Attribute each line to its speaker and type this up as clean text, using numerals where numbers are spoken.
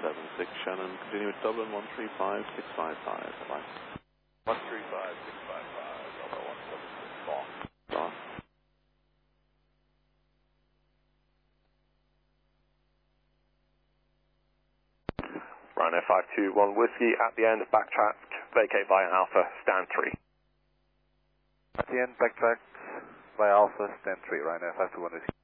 Speaker 1: 76 Shannon, continue with Dublin 135655. Bye.
Speaker 2: 135655, Delta 176 long.
Speaker 1: Long.
Speaker 3: Ryanair 521 Whiskey at the end, backtrack, vacate via Alpha, stand 3.
Speaker 2: At the end, backtrack via Alpha, stand 3, Ryanair 521 Whiskey.